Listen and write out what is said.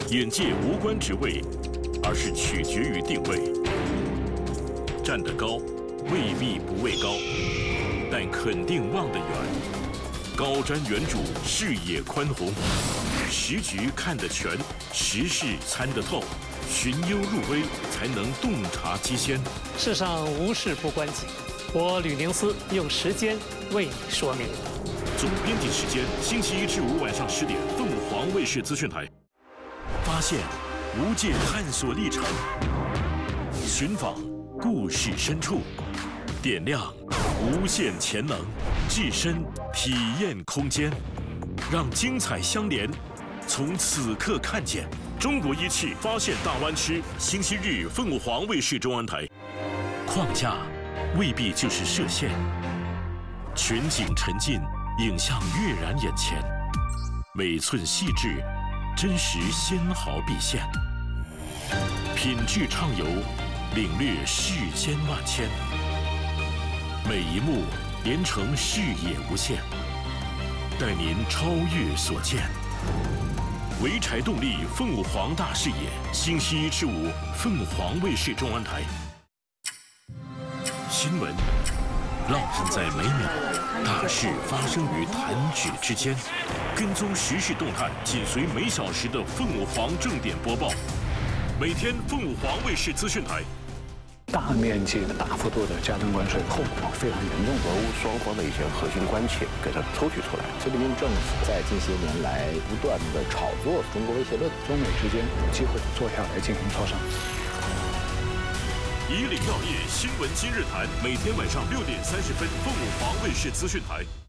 眼界无关职位，而是取决于定位。站得高，未必不畏高，但肯定望得远。高瞻远瞩，视野宽宏，时局看得全，时事参得透，寻幽入微，才能洞察机先。 世上无事不关己，我吕宁思用时间为你说明。 总编辑时间：星期1至5晚上10点，凤凰卫视资讯台。发现无界探索历程，寻访故事深处，点亮无限潜能，置身体验空间，让精彩相连。从此刻看见中国仪器发现大湾区，星期日凤凰卫视中文台。框架未必就是射线，全景沉浸，影像跃然眼前，每寸细致，真实纤毫毕现，品质畅游，领略世间万千。每一幕连成视野无限，带您超越所见。潍柴动力凤凰大视野，星期1至5，凤凰卫视中文台。新闻烙印在每秒，大事发生于弹指之间。跟踪时事动态，紧随每小时的凤凰正点播报。每天凤凰卫视资讯台。 大面积的、大幅度的加征关税，后果非常严重。 俄乌双方的一些核心关切给它抽取出来。 习近平政府在近些年来不断的炒作中国威胁论， 中美之间有机会坐下来进行磋商。 以领要业，新闻今日谈，每天晚上6点30分，凤凰卫视资讯台。